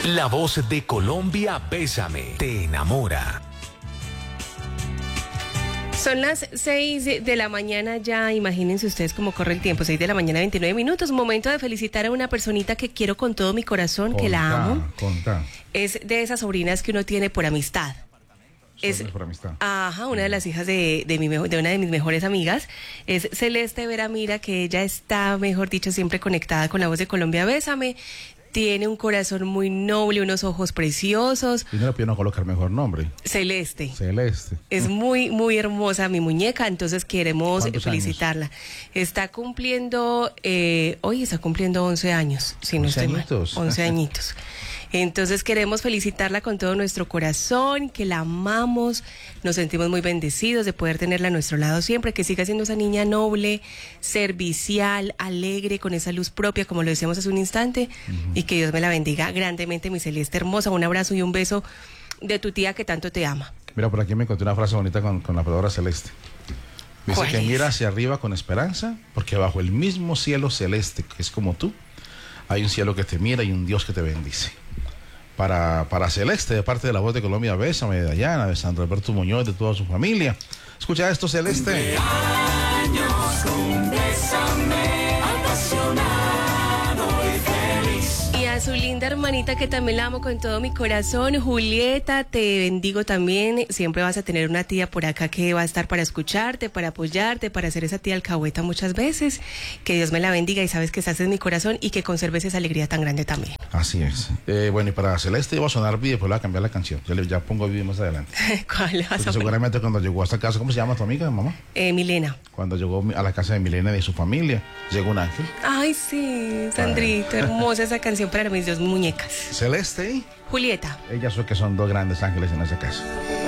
La voz de Colombia, Bésame, te enamora. Son las 6 de la mañana ya, imagínense ustedes cómo corre el tiempo, 6 de la mañana, 29 minutos, momento de felicitar a una personita que quiero con todo mi corazón, que la amo. Es de esas sobrinas que uno tiene por amistad. Es por amistad. Ajá, una de las hijas de una de mis mejores amigas, es Celeste Veramira, que ella está, mejor dicho, siempre conectada con la voz de Colombia, Bésame. Tiene un corazón muy noble, unos ojos preciosos. Y no le pidieron colocar mejor nombre. Celeste. Celeste. Es muy, muy hermosa mi muñeca, entonces queremos felicitarla. Años? Está cumpliendo, hoy está cumpliendo 11 años, si no estoy mal. 11 añitos. Entonces queremos felicitarla con todo nuestro corazón, que la amamos, nos sentimos muy bendecidos de poder tenerla a nuestro lado siempre, que siga siendo esa niña noble, servicial, alegre, con esa luz propia, como lo decíamos hace un instante, y que Dios me la bendiga grandemente, mi Celeste hermosa. Un abrazo y un beso de tu tía que tanto te ama. Mira, por aquí me encontré una frase bonita con la palabra celeste. Dice que mira hacia arriba con esperanza, porque bajo el mismo cielo celeste, que es como tú, hay un cielo que te mira y un Dios que te bendice. Para Celeste, de parte de la voz de Colombia, Bésame, de Dayana, de Sandro Alberto Muñoz, de toda su familia. Escucha esto, Celeste. Con Bésame, apasionado y feliz. Y a su linda hermanita, que también la amo con todo mi corazón, Julieta, te bendigo también. Siempre vas a tener una tía por acá que va a estar para escucharte, para apoyarte, para ser esa tía alcahueta muchas veces. Que Dios me la bendiga y sabes que estás en mi corazón y que conserves esa alegría tan grande también. Así es. Bueno, y para Celeste iba a sonar Vive, después le voy a cambiar la canción. Ya pongo Vive más adelante. ¿Cuál vas a seguramente cuando llegó a esta casa, ¿cómo se llama tu amiga, mamá? Milena. Cuando llegó a la casa de Milena y de su familia, llegó un ángel. Ay, sí, Sandrito, hermosa esa canción para mis dos muñecas. Celeste y Julieta. Ellas son que son dos grandes ángeles en esa casa.